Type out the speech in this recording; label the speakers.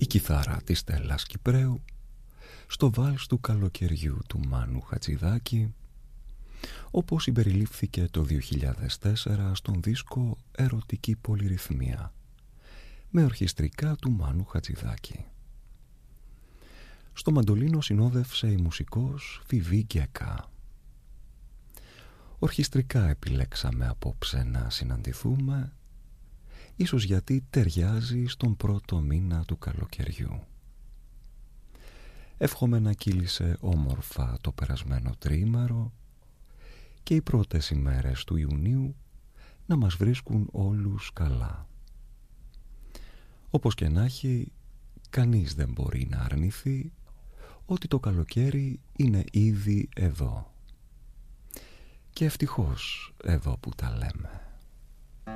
Speaker 1: η κιθάρα της Στέλλας Κυπραίου στο βάλς του καλοκαιριού του Μάνου Χατζηδάκη, όπως συμπεριλήφθηκε το 2004 στον δίσκο «Ερωτική πολυρυθμία» με ορχιστρικά του Μάνου Χατζηδάκη. Στο μαντολίνο συνόδευσε η μουσικός Φιβί Γκέκα. Ορχιστρικά επιλέξαμε απόψε να συναντηθούμε, ίσως γιατί ταιριάζει στον πρώτο μήνα του καλοκαιριού. Εύχομαι να κύλησε όμορφα το περασμένο τριήμερο και οι πρώτες ημέρες του Ιουνίου να μας βρίσκουν όλους καλά. Όπως και να έχει, κανείς δεν μπορεί να αρνηθεί ότι το καλοκαίρι είναι ήδη εδώ. Και ευτυχώς εδώ που τα λέμε.